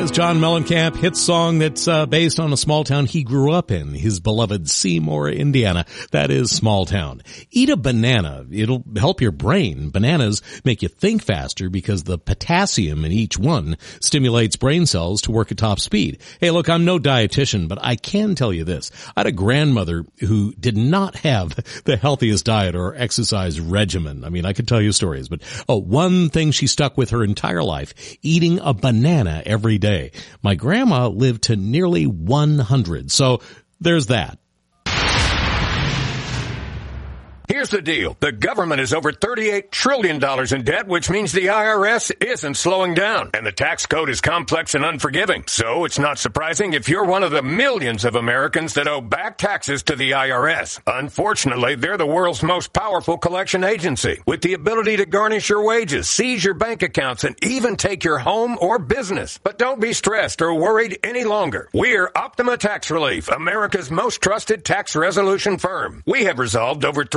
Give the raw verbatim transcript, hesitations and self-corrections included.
is John Mellencamp, hit song that's uh, based on a small town he grew up in, his beloved Seymour, Indiana. That is Small Town. Eat a banana. It'll help your brain. Bananas make you think faster because the potassium in each one stimulates brain cells to work at top speed. Hey, look, I'm no dietitian, but I can tell you this. I had a grandmother who did not have the healthiest diet or exercise regimen. I mean, I could tell you stories, but oh, one thing she stuck with her entire life, eating a banana every day. My grandma lived to nearly one hundred. So there's that. Here's the deal. The government is over thirty-eight trillion dollars in debt, which means the I R S isn't slowing down. And the tax code is complex and unforgiving. So it's not surprising if you're one of the millions of Americans that owe back taxes to the I R S. Unfortunately, they're the world's most powerful collection agency, with the ability to garnish your wages, seize your bank accounts, and even take your home or business. But don't be stressed or worried any longer. We're Optima Tax Relief, America's most trusted tax resolution firm. We have resolved over